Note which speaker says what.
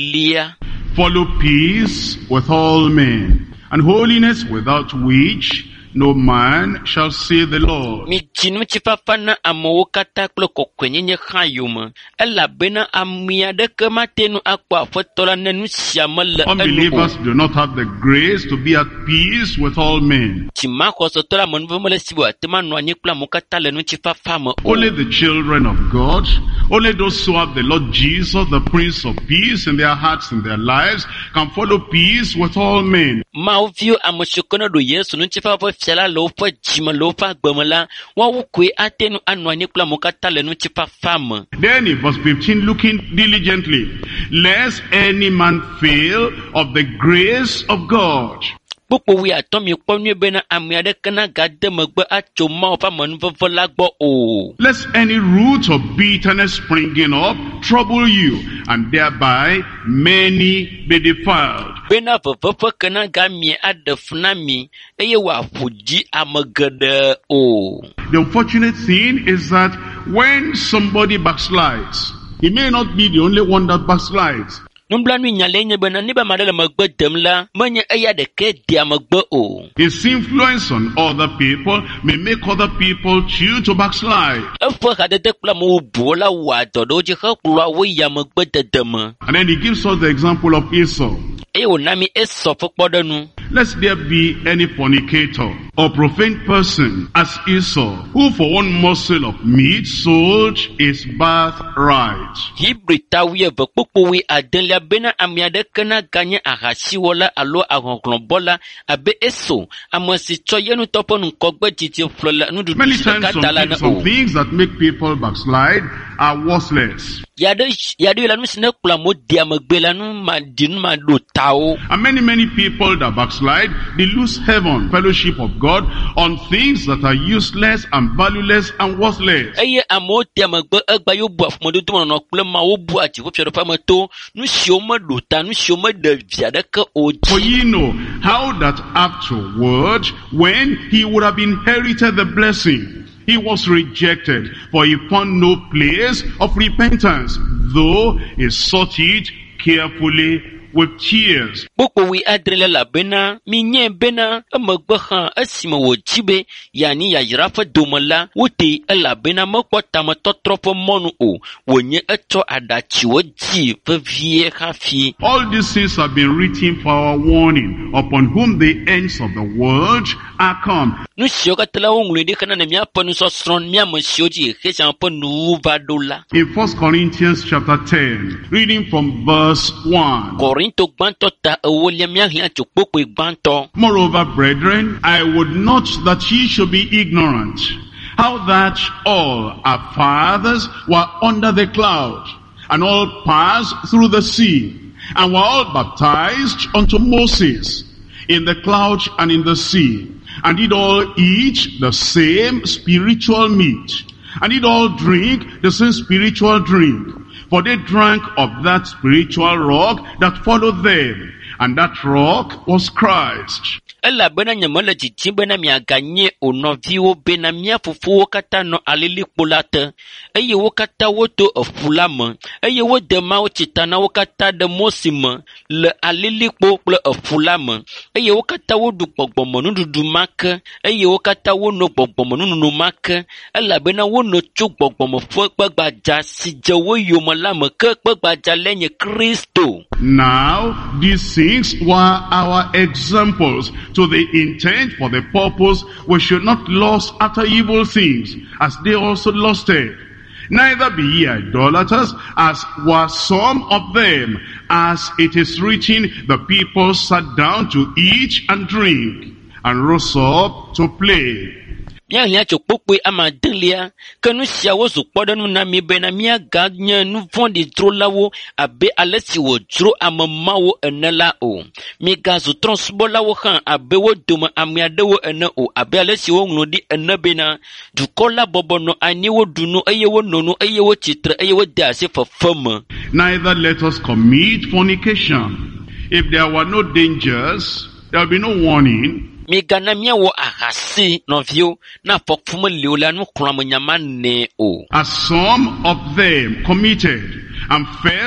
Speaker 1: lia.
Speaker 2: Follow peace with all men, and holiness, without which no man shall see the Lord.
Speaker 1: Mi jinu chifafana amowo kata kple kokwenyenye khayuma. Ela bena amia de kematenu akwa fotola nenu siame le
Speaker 2: Unbelievers do not have the grace to be at peace with all men.
Speaker 1: Chima khosotola monvomole siwa tema noanye kula mukata le nu chifafama.
Speaker 2: Only the children of God, only those who have the Lord Jesus, the Prince of Peace, in their hearts and their lives, can follow peace with all men.
Speaker 1: Mauvio amoshokono do Yesu nu chifafa fiala lofa jima lofa gbemela wa wukwe atenu anwanye kula mukata le nu chifafama.
Speaker 2: Then in verse 15, looking diligently, lest any man fail of the grace of God.
Speaker 1: Popo wi atomi kpɔnue bena amia de kana gade megbe atso ma ofa menuveve la gbɔ o.
Speaker 2: Lest any root of bitterness springing up trouble you, and thereby many be defiled.
Speaker 1: Bena veveve kana gamie adefuna mi eye wa ƒodzi ame geɖe o.
Speaker 2: The unfortunate thing is that when somebody backslides, he may not be the only one that backslides.
Speaker 1: Nublanu nyale nye bena ni ba made le megbe dem la menye eya ɖeke dia megbe o.
Speaker 2: His influence on other people may make other people choose to backslide.
Speaker 1: Eƒe hadede kple ame bubuwo la wɔa dɔ ɖe wo dzi hekplɔa wo yia megbe dede me.
Speaker 2: And then he gives us the example of Esau.
Speaker 1: Eye wòna mi Esau ƒe kpɔɖenu.
Speaker 2: Lest there be any fornicator or profane person as Esau, who for one morsel of meat sold his birthright.
Speaker 1: Hebrew tawi eve kpokpowi adelia bena ame aɖeke na ganye ahasiwɔla alo ahɔhlɔbɔla abe Esau, ame si tsɔ ye nutɔ ƒe nukɔgbe dzidzi ƒle le nuɖuɖu
Speaker 2: Many
Speaker 1: si
Speaker 2: times
Speaker 1: ɖeka ta la ne
Speaker 2: some
Speaker 1: o.
Speaker 2: things that make people backslide are worthless.
Speaker 1: Yaɖe la nu si ne kplɔ amewo dia megbe la nu ma di nu ma ɖo tawo.
Speaker 2: And many people that backslide, they lose heaven, fellowship of God, on things that are useless and valueless and worthless.
Speaker 1: Eye amewo dia megbe egba yewo bu afɔmedodo menɔnɔ kple mawo bu adziƒofiaɖoƒe me to nu siwo meɖo ta, nu siwo meɖe vi aɖeke o
Speaker 2: For
Speaker 1: dzi.
Speaker 2: ye know how that afterward, when he would have inherited the blessing, he was rejected, for he found no place of repentance, though he sought it carefully with tears.
Speaker 1: Kpokpowi adre la bena mi nye bena emegbe hã esime wòdzi be yani yayra ƒe dome la wote elabena mekpɔ tametɔtrɔ ƒe mɔnu o, wònye etsɔ aɖatsiwo dzi vevie hafi.
Speaker 2: All these things have been written for our warning, upon whom the ends of the world are come.
Speaker 1: Nu siwo katã la woŋlɔe ɖi hena ne míaƒe nusɔsrɔ̃ míame siwo dzi Xexea ƒe nuwo va ɖo la.
Speaker 2: In 1 Corinthians chapter 10, reading from verse 1.
Speaker 1: Korinto gbãtɔ ta ewolia míahiã tso kpokpoe gbãtɔ.
Speaker 2: Moreover, brethren, I would not that ye should be ignorant, how that all our fathers were under the cloud, and all passed through the sea, and were all baptized unto Moses in the cloud and in the sea, and did all eat the same spiritual meat, and did all drink the same spiritual drink. For they drank of that spiritual rock that followed them, and that rock was Christ.
Speaker 1: Elabena nyemele dzidzi bena miaganye o nɔviwo bena mía fofowo katã nɔ alilikpo la te, eye wo katã woto eƒu la me, eye wode Mawu tsita na wo katã ɖe Mose me le alilikpo kple eƒu la me, eye wo katã woɖu gbɔgbɔme nuɖuɖu ma ke, eye wo katã wono gbɔgbɔme nunono ma ke, elabena wono tso gbɔgbɔme ƒe kpegbadza si dze wo yome la me ke kpegbadza le nye Kristo.
Speaker 2: Now, these things were our examples, to the intent for the purpose we should not lust after evil things, as they also lusted. Neither be ye idolaters, as were some of them, as it is written, the people sat down to eat and drink, and rose up to play.
Speaker 1: Míahiã tso kpokpoe amadelia, ke nu siawo zu kpɔɖenu na mi bena míaganye nu vɔ̃ɖi drolawo abe ale si wòdzro ame mawo ene la o. Mígazu trɔ̃subɔlawo hã abe wo dome ame aɖewo ene o, abe ale si woŋlɔ ɖi ene bena dukɔ la bɔbɔnɔ anyi woɖu nu eye wonɔ nu eye wotsitre eye wode asi fefe me.
Speaker 2: Neither let us commit fornication. If there were no dangers, there will be no warning.
Speaker 1: Migana míawɔ ahasi nɔviwo na afɔku meli o la nu xlɔ̃ame nyama ne o.
Speaker 2: As some of them committed and fell